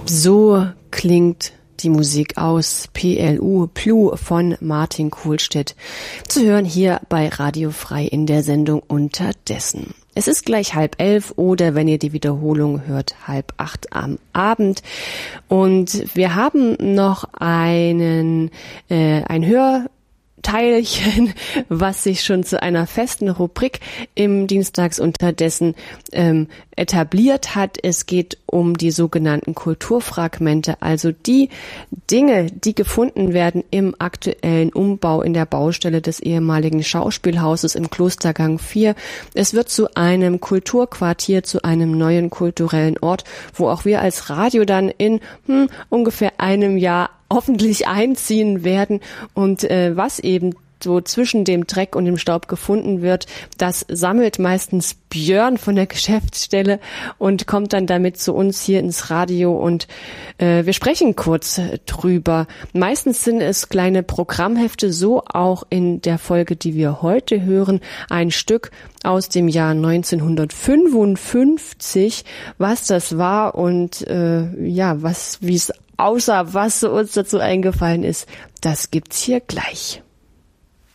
So klingt die Musik aus PLU von Martin Kohlstedt. Zu hören hier bei Radio Frei in der Sendung Unterdessen. Es ist gleich 10:30 oder wenn ihr die Wiederholung hört, 7:30 am Abend. Und wir haben noch ein Hörteilchen, was sich schon zu einer festen Rubrik im Dienstags Unterdessen etabliert hat. Es geht um die sogenannten Kulturfragmente, also die Dinge, die gefunden werden im aktuellen Umbau in der Baustelle des ehemaligen Schauspielhauses im Klostergang 4. Es wird zu einem Kulturquartier, zu einem neuen kulturellen Ort, wo auch wir als Radio dann in ungefähr einem Jahr hoffentlich einziehen werden und was eben so zwischen dem Dreck und dem Staub gefunden wird, das sammelt meistens Björn von der Geschäftsstelle und kommt dann damit zu uns hier ins Radio und wir sprechen kurz drüber. Meistens sind es kleine Programmhefte, so auch in der Folge, die wir heute hören, ein Stück aus dem Jahr 1955, was das war und wie es aussah, was uns dazu eingefallen ist, das gibt's hier gleich.